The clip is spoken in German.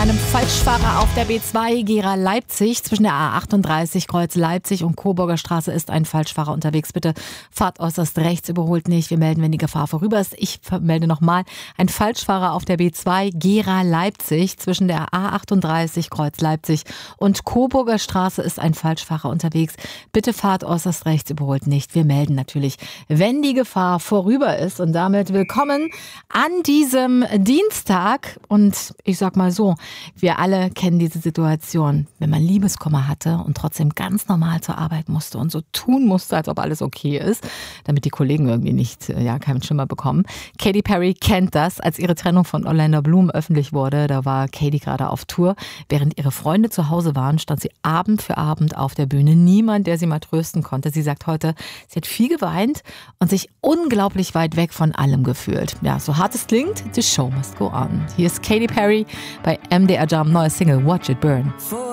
einem Falschfahrer auf der B2 Gera-Leipzig. Zwischen der A38 Kreuz Leipzig und Coburger Straße ist ein Falschfahrer unterwegs. Bitte fahrt äußerst rechts, überholt nicht. Wir melden, wenn die Gefahr vorüber ist. Ich melde nochmal. Ein Falschfahrer auf der B2 Gera-Leipzig. Zwischen der A38 Kreuz Leipzig und Coburger Straße ist ein Falschfahrer unterwegs. Bitte fahrt äußerst rechts, überholt nicht. Wir melden natürlich, wenn die Gefahr vorüber ist. Und damit willkommen an diesem Dienstag. Und ich sag mal so, wir alle kennen diese Situation, wenn man Liebeskummer hatte und trotzdem ganz normal zur Arbeit musste und so tun musste, als ob alles okay ist, damit die Kollegen irgendwie nicht keinen Schimmer bekommen. Katy Perry kennt das. Als ihre Trennung von Orlando Bloom öffentlich wurde, da war Katy gerade auf Tour. Während ihre Freunde zu Hause waren, stand sie Abend für Abend auf der Bühne. Niemand, der sie mal trösten konnte. Sie sagt heute, sie hat viel geweint und sich unglaublich weit weg von allem gefühlt. Ja, so hart es klingt, the show must go on. Hier ist Katy Perry bei MDR Jam, neue Single Watch It Burn.